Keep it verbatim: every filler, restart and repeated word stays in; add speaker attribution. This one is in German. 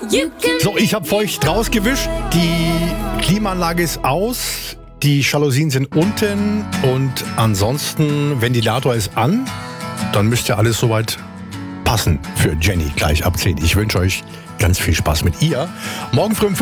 Speaker 1: So, ich habe feucht rausgewischt. Die Klimaanlage ist aus. Die Jalousien sind unten. Und ansonsten, Ventilator ist an. Dann müsste alles soweit passen für Jenny gleich ab zehn. Ich wünsche euch ganz viel Spaß mit ihr. Morgen früh um fünf